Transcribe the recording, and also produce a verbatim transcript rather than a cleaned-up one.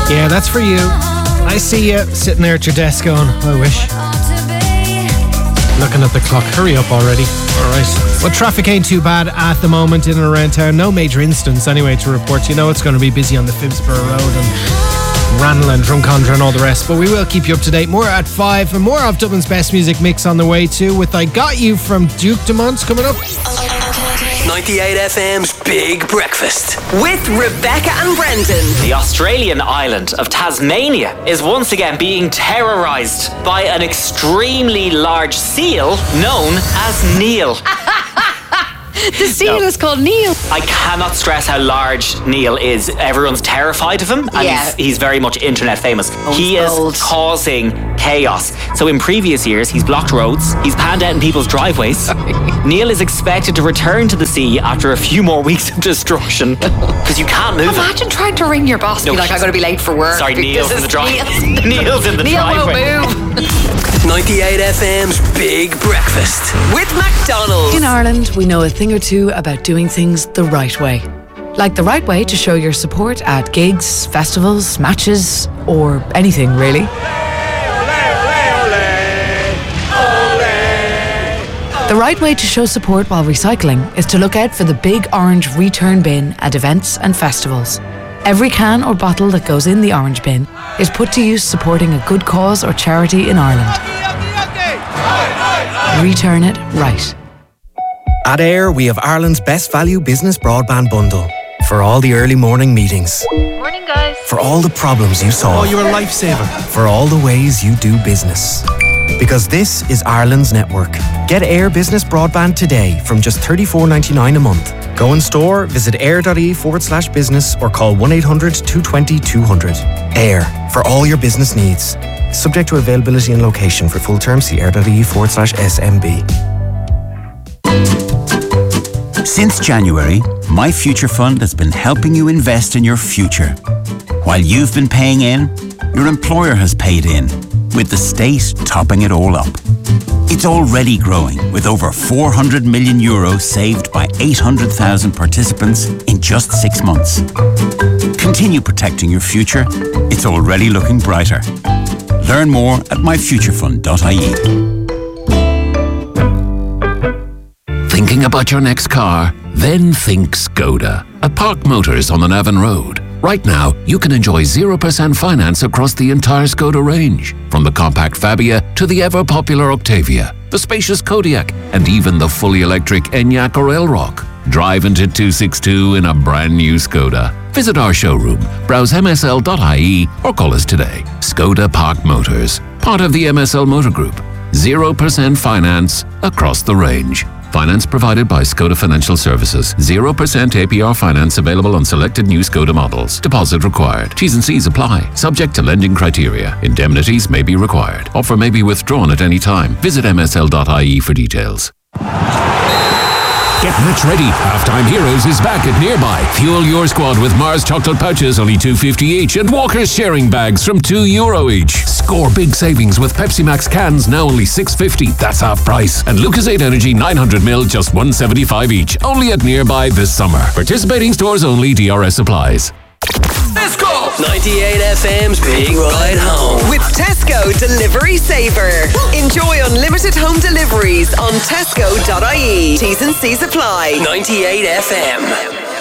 Yeah, that's for you. I see you sitting there at your desk going, I wish. Looking at the clock. Hurry up already. All right. Well, traffic ain't too bad at the moment in and around town. No major incidents anyway to report. You know it's going to be busy on the Phibsborough Road and Ranelagh and Drumcondra and all the rest. But we will keep you up to date. More at five and more of Dublin's best music mix on the way too, with I Got You from Duke Dumont coming up. ninety-eight F M's Big Breakfast with Rebecca and Brendan. The Australian island of Tasmania is once again being terrorised by an extremely large seal known as Neil. The seal no. is called Neil. I cannot stress how large Neil is. Everyone's terrified of him, and yeah. he's, he's very much internet famous. Old he is old. causing chaos. So in previous years, he's blocked roads, he's panned out in people's driveways. Neil is expected to return to the sea after a few more weeks of destruction, because you can't move Imagine him. Imagine trying to ring your boss and no, be like, I'm going to be late for work. Sorry, Neil's in the driveway. Neil. Neil's in the Neil driveway. won't move. ninety-eight F M's Big Breakfast with McDonald's. In Ireland, we know a thing or two about doing things the right way. Like the right way to show your support at gigs, festivals, matches, or anything really. The right way to show support while recycling is to look out for the big orange return bin at events and festivals. Every can or bottle that goes in the orange bin is put to use supporting a good cause or charity in Ireland. Return it right. At Air, we have Ireland's best value business broadband bundle. For all the early morning meetings. Morning, guys. For all the problems you solve. Oh, you're a lifesaver. For all the ways you do business. Because this is Ireland's network. Get Air Business Broadband today from just thirty-four ninety-nine a month. Go in store, visit air.ie forward slash business or call one eight hundred two two zero two hundred. Air, for all your business needs. Subject to availability and location. For full terms, see air.ie forward slash SMB. Since January, My Future Fund has been helping you invest in your future. While you've been paying in, your employer has paid in, with the state topping it all up. It's already growing, with over four hundred million euros saved by eight hundred thousand participants in just six months. Continue protecting your future. It's already looking brighter. Learn more at my future fund dot I E. Thinking about your next car? Then think Skoda. At Park Motors on the Navan Road. Right now, you can enjoy zero percent finance across the entire Skoda range. From the compact Fabia to the ever-popular Octavia, the spacious Kodiaq, and even the fully electric Enyaq or Elrock. Drive into two sixty-two in a brand new Skoda. Visit our showroom, browse M S L dot I E or call us today. Skoda Park Motors, part of the M S L Motor Group. zero percent finance across the range. Finance provided by Skoda Financial Services. zero percent A P R finance available on selected new Skoda models. Deposit required. T's and C's apply. Subject to lending criteria. Indemnities may be required. Offer may be withdrawn at any time. Visit M S L dot I E for details. Get match ready. Halftime Heroes is back at Nearby. Fuel your squad with Mars chocolate pouches, only two fifty each, and Walker's sharing bags from two euro each. Score big savings with Pepsi Max cans, now only six fifty. That's half price. And Lucasade Energy nine hundred milliliters, just one seventy-five each. Only at Nearby this summer. Participating stores only. D R S applies. Let's go! ninety-eight F M's Big Ride Home with Tesco Delivery Saver. Enjoy unlimited home deliveries on tesco dot I E. T's and C's apply. ninety-eight F M.